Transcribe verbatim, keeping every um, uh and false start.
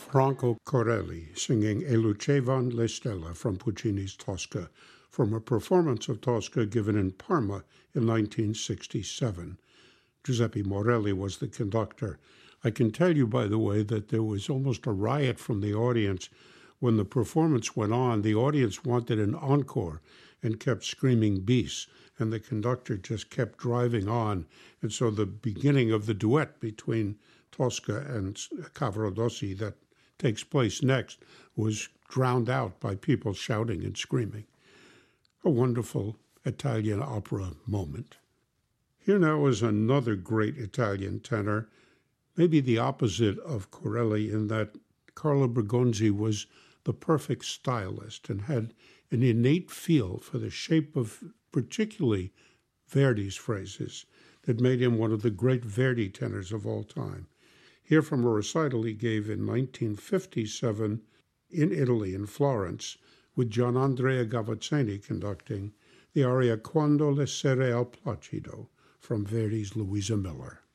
Franco Corelli singing E lucevan le stelle from Puccini's Tosca, from a performance of Tosca given in Parma in nineteen sixty-seven. Giuseppe Morelli was the conductor. I can tell you, by the way, that there was almost a riot from the audience. When the performance went on, the audience wanted an encore and kept screaming bis, and the conductor just kept driving on. And so the beginning of the duet between Tosca and Cavaradossi that takes place next was drowned out by people shouting and screaming. A wonderful Italian opera moment. Here now is another great Italian tenor, maybe the opposite of Corelli in that Carlo Bergonzi was the perfect stylist and had an innate feel for the shape of particularly Verdi's phrases that made him one of the great Verdi tenors of all time. Here from a recital he gave in nineteen fifty-seven in Italy, in Florence, with Gianandrea Gavazzeni conducting the aria Quando le sere al placido from Verdi's Louisa Miller.